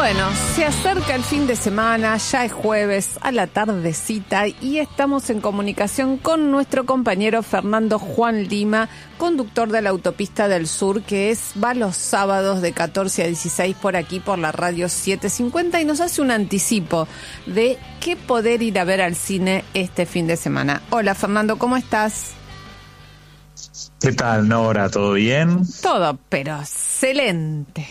Bueno, se acerca el fin de semana, ya es jueves a la tardecita y estamos en comunicación con nuestro compañero Fernando Juan Lima, conductor de la Autopista del Sur, que va los sábados de 14 a 16 por aquí por la radio 750 y nos hace un anticipo de qué poder ir a ver al cine este fin de semana. Hola Fernando, ¿cómo estás? ¿Qué tal, Nora? ¿Todo bien? Todo, pero excelente.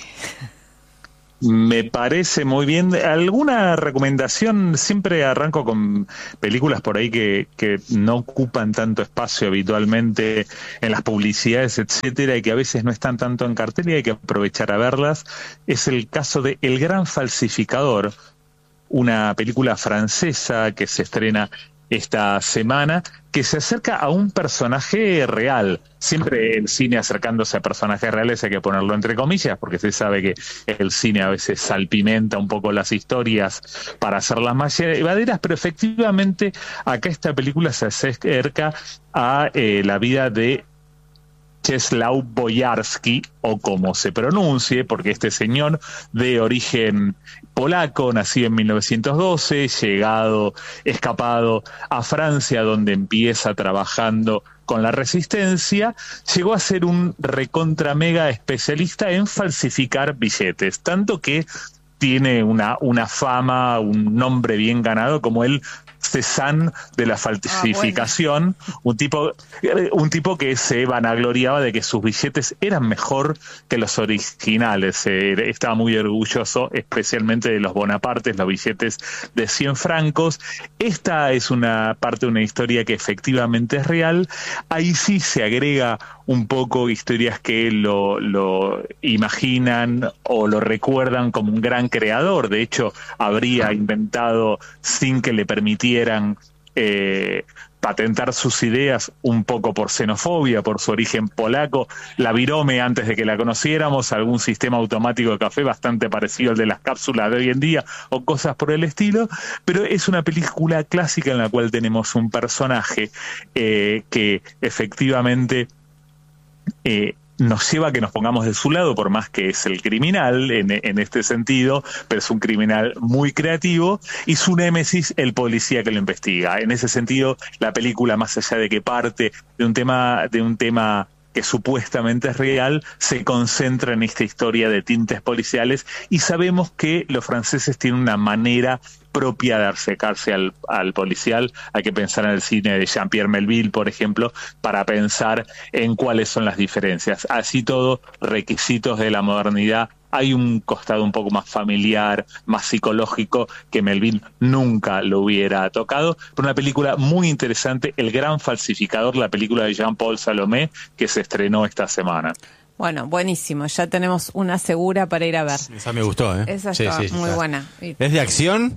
Me parece muy bien. ¿Alguna recomendación? Siempre arranco con películas por ahí que no ocupan tanto espacio habitualmente en las publicidades, etcétera, y que a veces no están tanto en cartel y hay que aprovechar a verlas. Es el caso de El Gran Falsificador, una película francesa que se estrena esta semana, que se acerca a un personaje real. Siempre el cine acercándose a personajes reales hay que ponerlo entre comillas, porque se sabe que el cine a veces salpimenta un poco las historias para hacerlas más llevaderas, pero efectivamente acá esta película se acerca a la vida de Czesław Boyarsky, o como se pronuncie, porque este señor de origen polaco, nacido en 1912, escapado a Francia, donde empieza trabajando con la resistencia, llegó a ser un recontra mega especialista en falsificar billetes, tanto que tiene una fama, un nombre bien ganado como el Cézanne de la falsificación, bueno. un tipo que se vanagloriaba de que sus billetes eran mejor que los originales. Estaba muy orgulloso, especialmente de los Bonapartes, los billetes de 100 francos. Esta es una parte de una historia que efectivamente es real. Ahí sí se agrega un poco historias que lo imaginan o lo recuerdan como un gran creador. De hecho, habría inventado, sin que le permitieran patentar sus ideas, un poco por xenofobia, por su origen polaco, la virome antes de que la conociéramos, algún sistema automático de café bastante parecido al de las cápsulas de hoy en día, o cosas por el estilo. Pero es una película clásica en la cual tenemos un personaje que efectivamente nos lleva a que nos pongamos de su lado, por más que es el criminal en este sentido, pero es un criminal muy creativo, y su némesis, el policía que lo investiga. En ese sentido, la película, más allá de que parte de un tema que supuestamente es real, se concentra en esta historia de tintes policiales, y sabemos que los franceses tienen una manera propia de acercarse al policial. Hay que pensar en el cine de Jean-Pierre Melville, por ejemplo, para pensar en cuáles son las diferencias. Así todo, requisitos de la modernidad. Hay un costado un poco más familiar, más psicológico, que Melville nunca lo hubiera tocado. Pero una película muy interesante, El Gran Falsificador, la película de Jean-Paul Salomé, que se estrenó esta semana. Bueno, buenísimo. Ya tenemos una segura para ir a ver. Esa me gustó, ¿eh? Esa está muy buena. ¿Es de acción?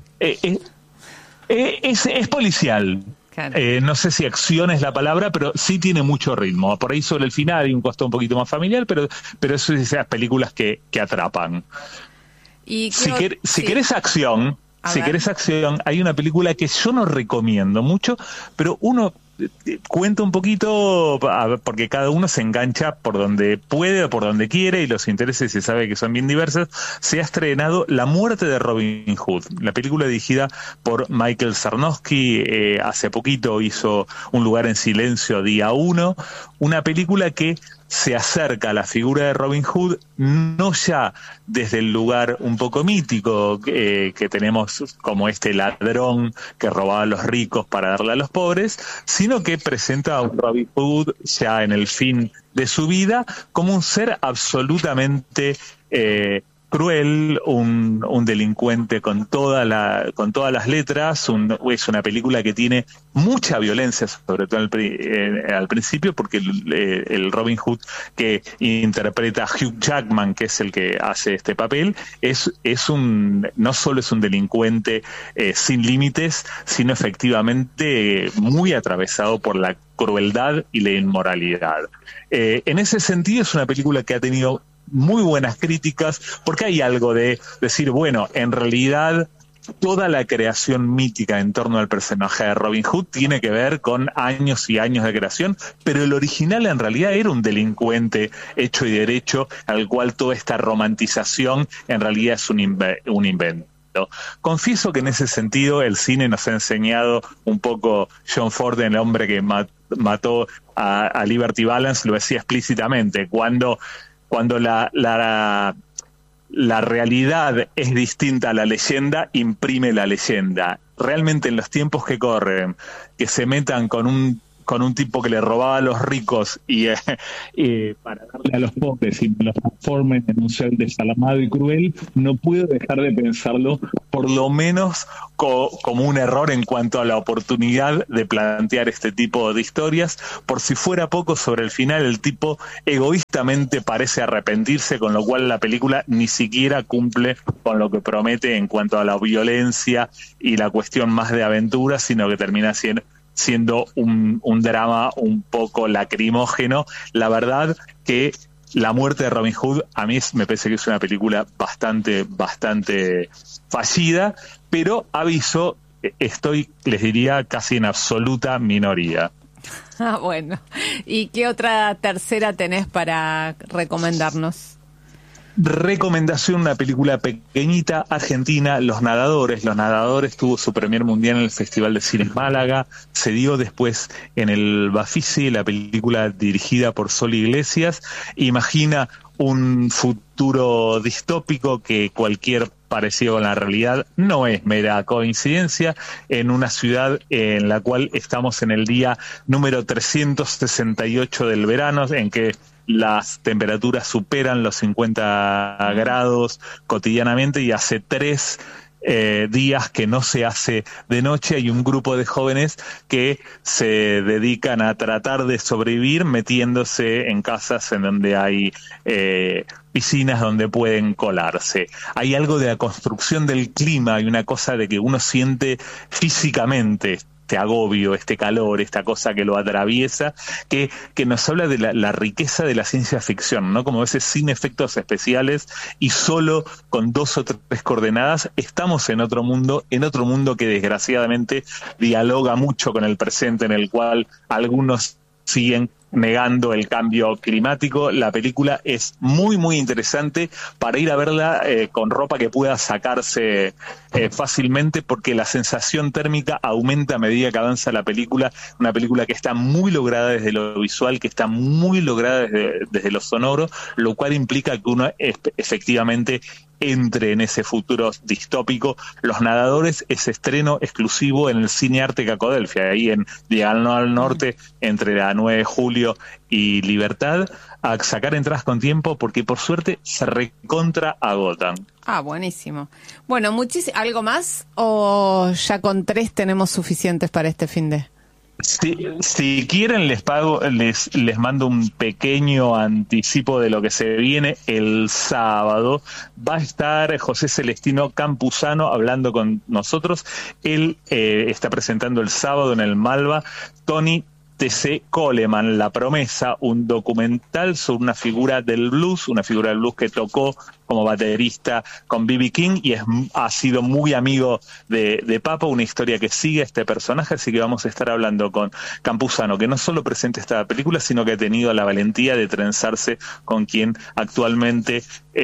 Es policial. Claro. No sé si acción es la palabra, pero sí tiene mucho ritmo. Por ahí sobre el final hay un costo un poquito más familiar, pero eso es esas películas que atrapan. Y si querés acción, hay una película que yo no recomiendo mucho, pero uno cuenta un poquito, porque cada uno se engancha por donde puede o por donde quiere, y los intereses se sabe que son bien diversos. Se ha estrenado La muerte de Robin Hood, la película dirigida por Michael Sarnowski. Hace poquito hizo Un lugar en silencio, día 1, una película que se acerca a la figura de Robin Hood, no ya desde el lugar un poco mítico que tenemos como este ladrón que robaba a los ricos para darle a los pobres, sino que presenta a un Robin Hood ya en el fin de su vida como un ser absolutamente cruel, un delincuente con todas las letras. Es una película que tiene mucha violencia, sobre todo al principio, porque el Robin Hood que interpreta Hugh Jackman, que es el que hace este papel, no solo es un delincuente sin límites, sino efectivamente muy atravesado por la crueldad y la inmoralidad. En ese sentido es una película que ha tenido muy buenas críticas, porque hay algo de decir, bueno, en realidad toda la creación mítica en torno al personaje de Robin Hood tiene que ver con años y años de creación, pero el original en realidad era un delincuente hecho y derecho, al cual toda esta romantización en realidad es un invento. Confieso que en ese sentido el cine nos ha enseñado un poco. John Ford, el hombre que mató a Liberty Balance, lo decía explícitamente, cuando la realidad es distinta a la leyenda, imprime la leyenda. Realmente en los tiempos que corren, que se metan con un tipo que le robaba a los ricos y para darle a los pobres y me los transformen en un ser desalmado y cruel, no puedo dejar de pensarlo, por lo menos como un error en cuanto a la oportunidad de plantear este tipo de historias. Por si fuera poco, sobre el final el tipo egoístamente parece arrepentirse, con lo cual la película ni siquiera cumple con lo que promete en cuanto a la violencia y la cuestión más de aventura, sino que termina siendo un drama un poco lacrimógeno. La verdad que La muerte de Robin Hood a mí me parece que es una película bastante fallida, pero aviso, les diría, casi en absoluta minoría. Ah, bueno. ¿Y qué otra tercera tenés para recomendarnos? Recomendación, una película pequeñita, argentina, Los Nadadores. Los Nadadores tuvo su premier mundial en el Festival de Cine Málaga, se dio después en el Bafisi, la película dirigida por Sol Iglesias. Imagina un futuro distópico que cualquier parecido con la realidad no es mera coincidencia, en una ciudad en la cual estamos en el día número 368 del verano, en que las temperaturas superan los 50 grados cotidianamente, y hace 3 días que no se hace de noche. Hay un grupo de jóvenes que se dedican a tratar de sobrevivir metiéndose en casas en donde hay piscinas donde pueden colarse. Hay algo de la construcción del clima, hay una cosa de que uno siente físicamente este agobio, este calor, esta cosa que lo atraviesa, que nos habla de la riqueza de la ciencia ficción, ¿no? Como a veces sin efectos especiales y solo con 2 o 3 coordenadas estamos en otro mundo que desgraciadamente dialoga mucho con el presente, en el cual algunos siguen negando el cambio climático. La película es muy muy interesante para ir a verla con ropa que pueda sacarse fácilmente, porque la sensación térmica aumenta a medida que avanza la película. Una película que está muy lograda desde lo visual, que está muy lograda desde lo sonoro, lo cual implica que uno efectivamente entre en ese futuro distópico. Los Nadadores es estreno exclusivo en el Cine Arte Cacodelfia, ahí en Diagonal Norte, entre la 9 de julio y Libertad. A sacar entradas con tiempo, porque por suerte se recontra agotan. Ah, buenísimo. Bueno, ¿algo más o ya con 3 tenemos suficientes para este fin de? Si quieren les mando un pequeño anticipo de lo que se viene. El sábado va a estar José Celestino Campuzano hablando con nosotros. Él está presentando el sábado en el Malva Tony T.C. Coleman, La Promesa, un documental sobre una figura del blues que tocó como baterista con B.B. King y ha sido muy amigo de Papo, una historia que sigue a este personaje. Así que vamos a estar hablando con Campuzano, que no solo presenta esta película, sino que ha tenido la valentía de trenzarse con quien actualmente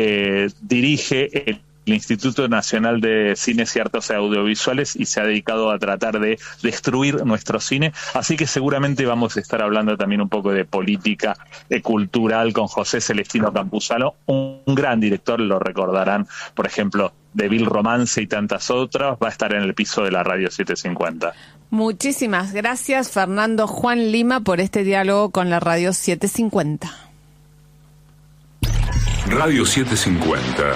dirige el Instituto Nacional de Cines y Artes Audiovisuales y se ha dedicado a tratar de destruir nuestro cine. Así que seguramente vamos a estar hablando también un poco de política cultural con José Celestino Campuzano, un gran director, lo recordarán, por ejemplo, de Vil Romance y tantas otras. Va a estar en el piso de la Radio 750. Muchísimas gracias, Fernando Juan Lima, por este diálogo con la Radio 750. Radio 750.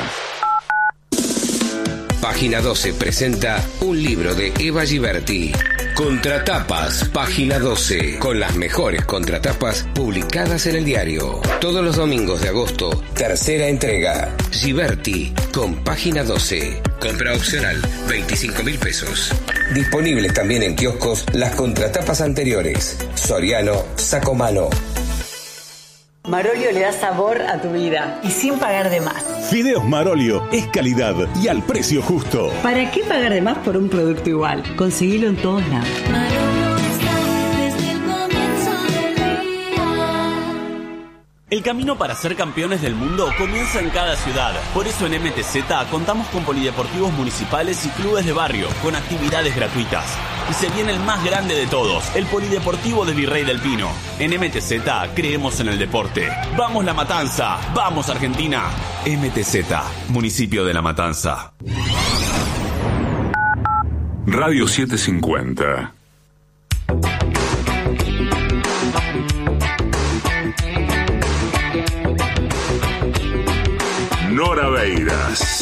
Página 12 presenta un libro de Eva Giberti. Contratapas, Página 12, con las mejores contratapas publicadas en el diario. Todos los domingos de agosto, 3ª entrega. Giberti, con Página 12. Compra opcional, 25.000 pesos. Disponibles también en kioscos las contratapas anteriores. Soriano, Sacomano. Marolio le da sabor a tu vida y sin pagar de más. Fideos Marolio es calidad y al precio justo. ¿Para qué pagar de más por un producto igual? Conseguilo en todos lados. Marolio está desde el comienzo del día. El camino para ser campeones del mundo comienza en cada ciudad. Por eso en MTZ contamos con polideportivos municipales y clubes de barrio, con actividades gratuitas. Y se viene el más grande de todos, el Polideportivo de Virrey del Pino. En MTZ creemos en el deporte. ¡Vamos La Matanza! ¡Vamos Argentina! MTZ, Municipio de La Matanza. Radio 750. Nora Beiras.